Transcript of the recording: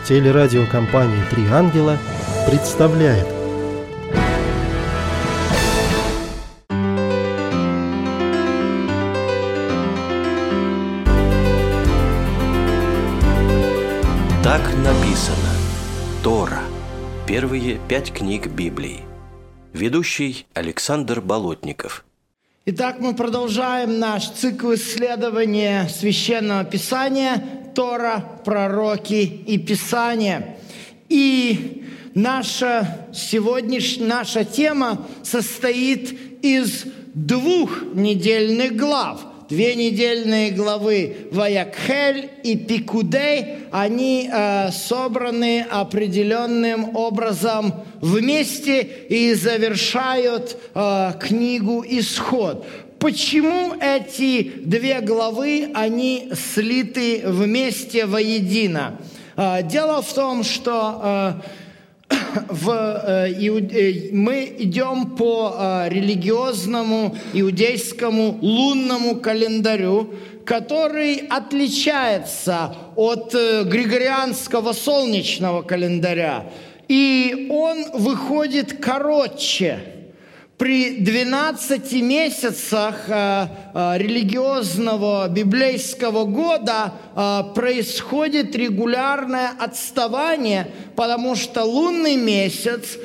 Телерадиокомпания «Три ангела» представляет. Так написано. Тора. Первые 5 книг Библии. Ведущий Александр Болотников. Итак, мы продолжаем наш цикл исследования Священного Писания «Тора, пророки и Писания». И наша тема состоит из 2 недельных глав. 2 недельные главы Ваякхель и Пикудей, они собраны определенным образом вместе и завершают книгу «Исход». Почему эти 2 главы, они слиты вместе воедино? Дело в том, что мы идем по религиозному иудейскому лунному календарю, который отличается от григорианского солнечного календаря. И он выходит короче. При 12 месяцах религиозного библейского года происходит регулярное отставание, потому что лунный месяц